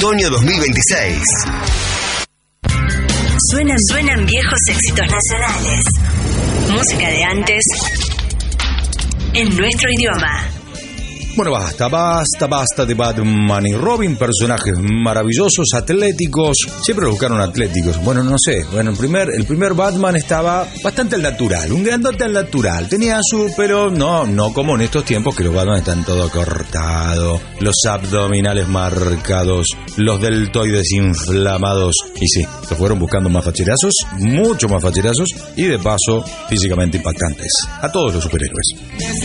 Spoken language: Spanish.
Otoño 2026. Suenan viejos éxitos nacionales. Música de antes en nuestro idioma. Bueno, basta de Batman y Robin, personajes maravillosos, atléticos, siempre los buscaron atléticos, bueno, no sé, bueno, el primer Batman estaba bastante al natural, un grandote al natural, tenía pero no como en estos tiempos que los Batman están todo cortado, los abdominales marcados, los deltoides inflamados, y sí, se fueron buscando más facherazos, mucho más facherazos, y de paso, físicamente impactantes, a todos los superhéroes.